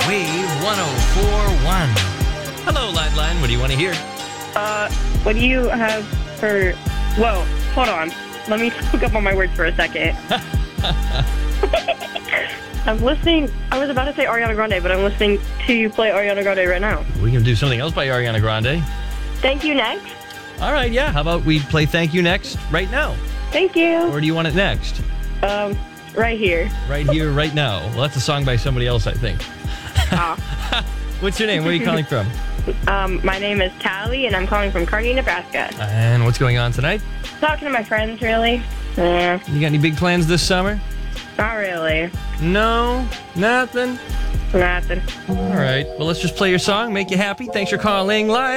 Wave 104.1. Hello, Landline. What do you want to hear? What do you have for... Whoa, hold on. Let me look up on my words for a second. I'm listening... I was about to say Ariana Grande, but I'm listening to you play Ariana Grande right now. We can do something else by Ariana Grande. Thank you next. All right, yeah. How about we play Thank You Next right now? Thank you. Or do you want it next? Right here. Right here, right now. Well, that's a song by somebody else, I think. What's your name? Where are you calling from? My name is Callie, and I'm calling from Kearney, Nebraska. And what's going on tonight? Talking to my friends, really. Yeah, You got any big plans this summer? not really. No? Nothing? Nothing. All right. Well, let's just play your song, make you happy. Thanks for calling live.